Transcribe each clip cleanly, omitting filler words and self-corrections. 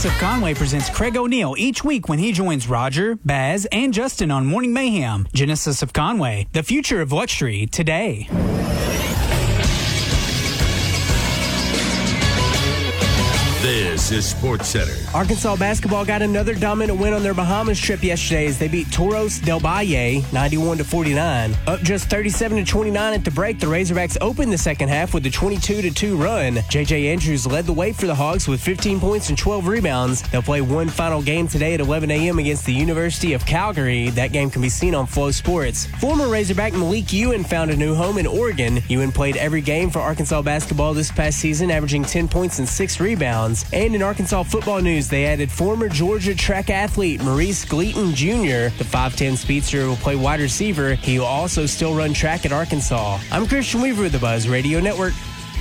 Genesis of Conway presents Craig O'Neill each week when he joins Roger, Baz, and Justin on Morning Mayhem. Genesis of Conway, the future of luxury today. This is Sports Center. Arkansas basketball got another dominant win on their Bahamas trip yesterday as they beat Toros del Valle 91-49. Up just 37-29 at the break, the Razorbacks opened the second half with a 22-2 run. J.J. Andrews led the way for the Hogs with 15 points and 12 rebounds. They'll play one final game today at 11 a.m. against the University of Calgary. That game can be seen on Flow Sports. Former Razorback Malik Ewan found a new home in Oregon. Ewan played every game for Arkansas basketball this past season, averaging 10 points and 6 rebounds. And in Arkansas football news, they added former Georgia track athlete Maurice Gleaton Jr. The 5'10 speedster will play wide receiver. He will also still run track at Arkansas. I'm Christian Weaver with the Buzz Radio Network.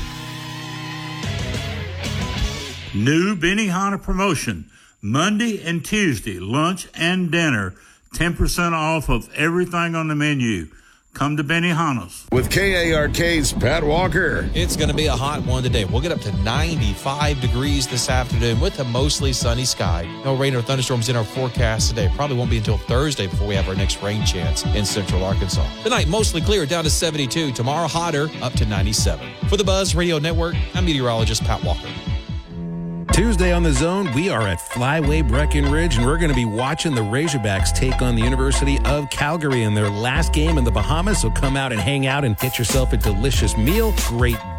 New Benihana promotion. Monday and Tuesday, lunch and dinner, 10% off of everything on the menu. Come to Benihana's. With KARK's Pat Walker. It's going to be a hot one today. We'll get up to 95 degrees this afternoon with a mostly sunny sky. No rain or thunderstorms in our forecast today. Probably won't be until Thursday before we have our next rain chance in central Arkansas. Tonight, mostly clear, down to 72. Tomorrow, hotter, up to 97. For the Buzz Radio Network, I'm meteorologist Pat Walker. Tuesday on The Zone, we are at Flyway Breckenridge, and we're going to be watching the Razorbacks take on the University of Calgary in their last game in the Bahamas. So come out and hang out and get yourself a delicious meal, great